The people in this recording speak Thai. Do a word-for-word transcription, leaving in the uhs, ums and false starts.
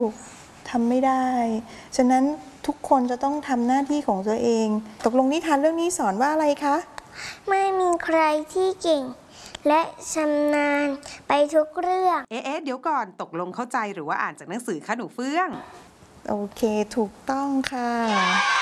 ทำไม่ได้ฉะนั้นทุกคนจะต้องทำหน้าที่ของตัวเองตกลงนิทานเรื่องนี้สอนว่าอะไรคะไม่มีใครที่เก่งและชำนาญไปทุกเรื่องเอ๊ะเดี๋ยวก่อนตกลงเข้าใจหรือว่าอ่านจากหนังสือคะหนูเฟื่องโอเคถูกต้องค่ะ